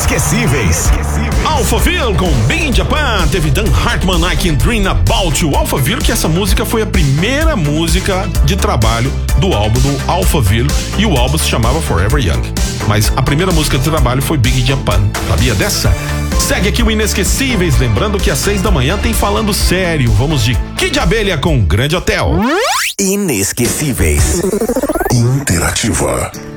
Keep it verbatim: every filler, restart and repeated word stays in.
Inesquecíveis. Alphaville com Big in Japan, teve Dan Hartman, I Can Dream About You. Alphaville, que essa música foi a primeira música de trabalho do álbum do Alphaville, e o álbum se chamava Forever Young. Mas a primeira música de trabalho foi Big in Japan. Sabia dessa? Segue aqui o Inesquecíveis, lembrando que às seis da manhã tem Falando Sério. Vamos de Kid Abelha com Grande Hotel. Inesquecíveis. Interativa.